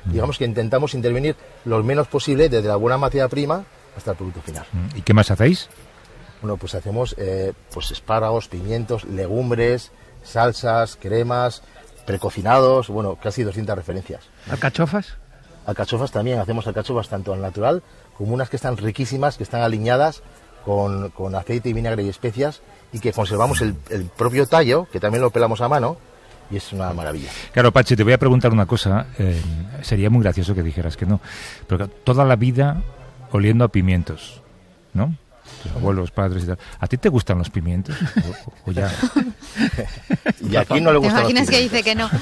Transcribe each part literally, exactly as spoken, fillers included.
digamos que intentamos intervenir lo menos posible desde la buena materia prima hasta el producto final. ¿Y qué más hacéis? Bueno, pues hacemos eh, pues espárragos, pimientos, legumbres, salsas, cremas, precocinados, bueno, casi doscientas referencias. ¿Alcachofas? Alcachofas también, hacemos alcachofas tanto al natural como unas que están riquísimas, que están aliñadas con, con aceite y vinagre y especias y que conservamos el, el propio tallo, que también lo pelamos a mano, y es una maravilla. Claro, Pachi, te voy a preguntar una cosa, eh, sería muy gracioso que dijeras que no, pero toda la vida oliendo a pimientos, ¿no? Tus abuelos, padres y tal. ¿A ti te gustan los pimientos? O, o ya... Y aquí no le gustan los imaginas pimientos. que dice que no?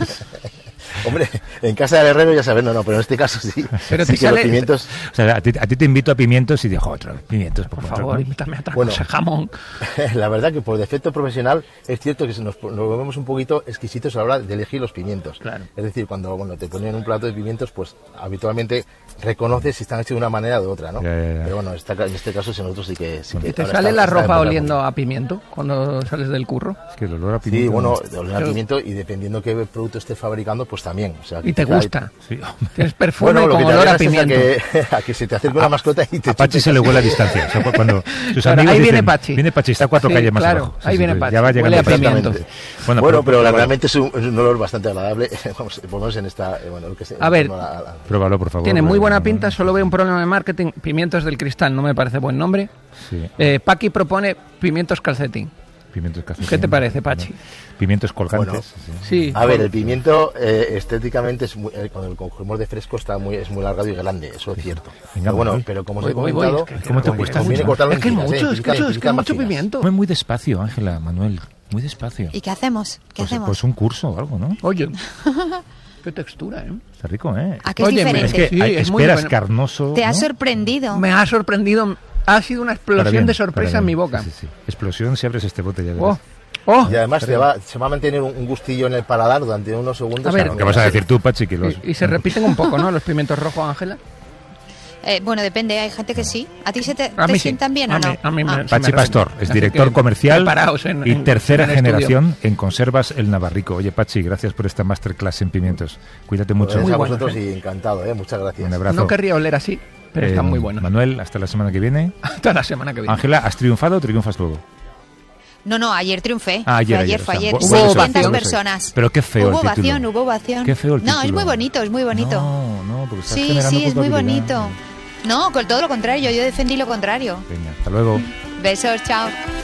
Hombre, en casa del herrero ya sabes, no, no, pero en este caso sí. Pero sí te que sale- los pimientos... O sea, a ti, a ti te invito a pimientos y digo, otro, pimientos, por, Por otro, favor, ¿no? invítame a otra Bueno. cosa, jamón. La verdad que por defecto profesional es cierto que se nos, nos volvemos un poquito exquisitos a la hora de elegir los pimientos. Claro. Es decir, cuando bueno, te ponen un plato de pimientos, pues habitualmente reconoces si están hechos de una manera o de otra, ¿no? Ya, ya, ya. Pero bueno, esta- en este caso sí, nosotros sí que... Sí que ¿Y te ahora sale está- la está de ropa moda. oliendo a pimiento cuando sales del curro? Es que el olor a pimiento... Sí, bueno, no- de oler a pimiento y dependiendo qué producto esté fabricando, pues también. O sea, que ¿Y te quizá- gusta? Sí, hombre. Tienes perfume Bueno, lo con que te olor a alegas es a pimiento. que, a que se te acerque una mascota y te A Pachi chupe se le casi. huele a distancia. O sea, cuando sus Claro, amigos ahí viene dicen, Pachi. Viene Pachi, está cuatro Sí, calles más claro, abajo. ahí viene pues Pachi, ya va llegando huele a Pachi. pimiento. Bueno, Bueno, pero, pruébalo. la- realmente es un, es un olor bastante agradable. Vamos, ponemos en esta... eh, Bueno, lo que se- A ver, en torno a la- a la- Pruébalo, por favor. Tiene muy buena Eh, pinta, solo veo un problema de marketing. Pimientos del Cristal no me parece buen nombre. Sí, Eh, Paqui propone pimientos calcetín. pimientos calcetines. ¿Qué te parece, Pachi? Pimientos colgantes. Bueno. sí. Sí. A ver, el pimiento eh, estéticamente es muy, eh, cuando lo cogemos de fresco está muy es muy alargado y grande, eso es cierto. Venga, Pero bueno, Manuel. pero como os Voy, he voy, voy, comentado, es que- ¿Cómo te que- cuesta conviene mucho? cortarlo Es en que es tiras, mucho, ¿eh? es que Picar- eso, es que es picar más mucho finas. pimiento. Muy, muy despacio, Ángela, Manuel. Muy despacio. ¿Y qué hacemos? ¿Qué Pues, hacemos? pues un curso o algo, ¿no? Oye, qué textura, ¿eh? Está rico, ¿eh? ¿A qué es Óyeme, diferente? Es que Sí, hay- es muy esperas bueno. carnoso. Te ha ¿no? sorprendido. Me ha sorprendido, ha sido una Para explosión bien, de para sorpresa en bien. mi boca. Sí, sí, sí. Explosión si abres este bote ya Oh, verás. oh. Y además te va, se va a mantener un, un gustillo en el paladar durante unos segundos. A ver, que ¿Qué vas a decir tú, Pachi? Que los... Y, y se repiten un poco, ¿no? Los pimientos rojos, Ángela. Eh, bueno, depende, hay gente que sí. ¿A ti se te, A te mí sí. sientan bien A o no? mí- a mí me- Ah. sí Pachi me Pastor renta. es Así director que comercial preparaos en- y en- tercera en el estudio. generación en Conservas El Navarrico. Oye, Pachi, gracias por esta masterclass en pimientos. Cuídate mucho. Gracias a buenos, vosotros ¿eh? y encantado, ¿eh? Muchas gracias. Un abrazo. No querría oler así, pero Eh, están muy buenos. Manuel, hasta la semana que viene. Hasta la semana que viene. Ángela, ¿has triunfado o triunfas luego? No, no, ayer triunfé. Ah, ayer, Fue ayer, ayer, fue o sea, ayer. bu- bueno, Hubo eso, doscientas bueno, personas. Pero qué feo Hubo el título. ovación, hubo ovación. Qué feo el No, es título. muy bonito, es muy bonito. No, no, porque estás Sí, generando sí, es muy culpabilidad. bonito. No, con todo lo contrario, yo defendí lo contrario. Venga, hasta luego. Besos, chao.